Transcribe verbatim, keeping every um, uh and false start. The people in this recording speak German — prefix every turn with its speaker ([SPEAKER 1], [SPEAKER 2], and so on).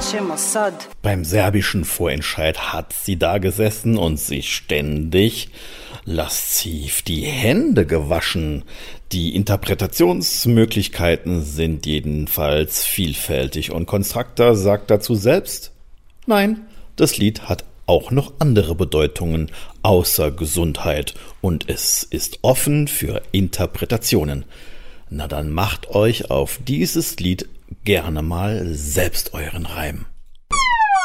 [SPEAKER 1] Beim serbischen Vorentscheid hat sie da gesessen und sich ständig lasziv die Hände gewaschen. Die Interpretationsmöglichkeiten sind jedenfalls vielfältig und Konstrakta sagt dazu selbst: Nein, das Lied hat auch noch andere Bedeutungen außer Gesundheit und es ist offen für Interpretationen. Na dann macht euch auf dieses Lied gerne mal selbst euren Reim.